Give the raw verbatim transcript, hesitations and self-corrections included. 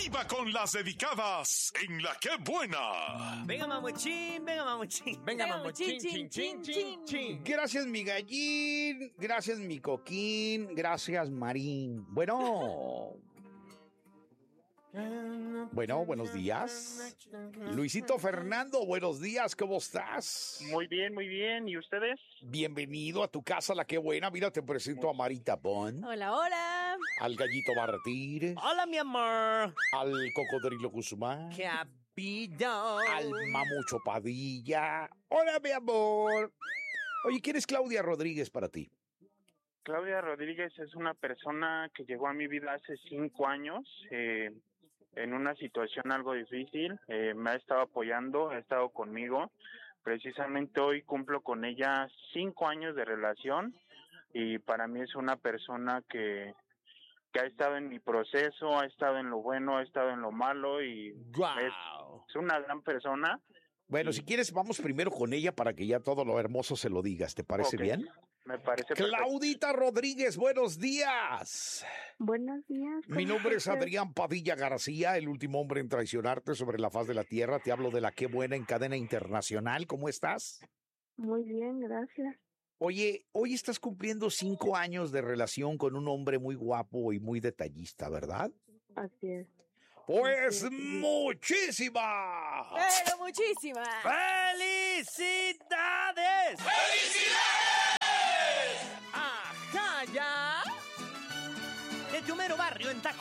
¡Viva con las dedicadas en La Qué Buena! Venga, mamuchín, venga, mamuchín. Venga, mamuchín, chin, chin, chin, chin. Gracias, mi gallín. Gracias, mi coquín. Gracias, Marín. Bueno. Bueno, buenos días. Luisito Fernando, buenos días, ¿cómo estás? Muy bien, muy bien. ¿Y ustedes? Bienvenido a tu casa, La Qué Buena. Mira, te presento a Marita Bond. Hola, hola. Al Gallito Martínez. Hola, mi amor. Al Cocodrilo Guzmán. ¡Qué apillo! Al Mamucho Padilla. Hola, mi amor. Oye, ¿quién es Claudia Rodríguez para ti? Claudia Rodríguez es una persona que llegó a mi vida hace cinco años, eh, en una situación algo difícil. Eh, me ha estado apoyando, ha estado conmigo. Precisamente hoy cumplo con ella cinco años de relación y para mí es una persona que, que ha estado en mi proceso, ha estado en lo bueno, ha estado en lo malo y Wow. es, es una gran persona. Bueno, si quieres, vamos primero con ella para que ya todo lo hermoso se lo digas. ¿Te parece Ok, bien? Me parece perfecto. Claudita Rodríguez, buenos días. Buenos días. Mi nombre es Adrián Padilla García, el último hombre en traicionarte sobre la faz de la tierra. Te hablo de La Qué Buena en cadena internacional. ¿Cómo estás? Muy bien, gracias. Oye, hoy estás cumpliendo cinco años de relación con un hombre muy guapo y muy detallista, ¿verdad? Así es. Pues muchísimas. Pero muchísimas. ¡Felicidades! ¡Felicidades! ¡Ajá, ya! De tu mero barrio en Taco